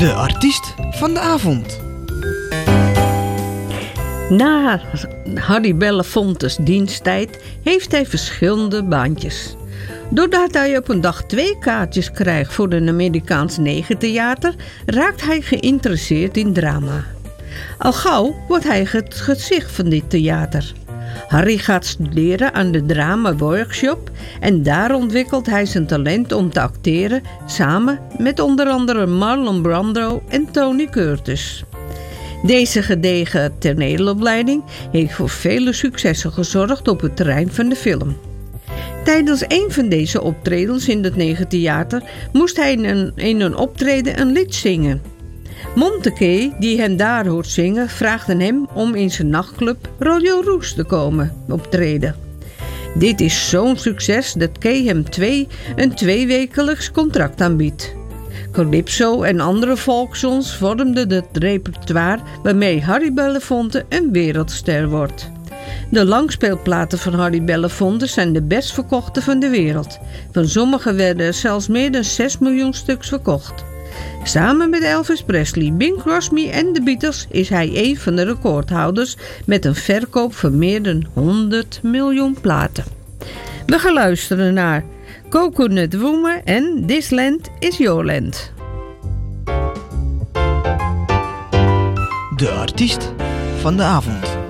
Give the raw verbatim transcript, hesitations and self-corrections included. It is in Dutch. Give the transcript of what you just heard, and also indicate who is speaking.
Speaker 1: De artiest van de avond.
Speaker 2: Na Harry Belafonte's diensttijd heeft hij verschillende baantjes. Doordat hij op een dag twee kaartjes krijgt voor een Amerikaans negentheater, raakt hij geïnteresseerd in drama. Al gauw wordt hij het gezicht van dit theater. Harry gaat studeren aan de drama workshop en daar ontwikkelt hij zijn talent om te acteren samen met onder andere Marlon Brando en Tony Curtis. Deze gedegen toneelopleiding heeft voor vele successen gezorgd op het terrein van de film. Tijdens een van deze optredens in het negentheater moest hij in een, in een optreden een lied zingen. Montekey, die hem daar hoort zingen, vraagt hem om in zijn nachtclub Royal Roos te komen optreden. Dit is zo'n succes dat Kay hem twee, een tweewekelijks contract aanbiedt. Calypso en andere folksongs vormden het repertoire waarmee Harry Belafonte een wereldster wordt. De langspeelplaten van Harry Belafonte zijn de best verkochte van de wereld. Van sommige werden er zelfs meer dan zes miljoen stuks verkocht. Samen met Elvis Presley, Bing Crosby en de Beatles is hij een van de recordhouders met een verkoop van meer dan honderd miljoen platen. We gaan luisteren naar Coconut Woman en This Land is Your Land.
Speaker 1: De artiest van de avond.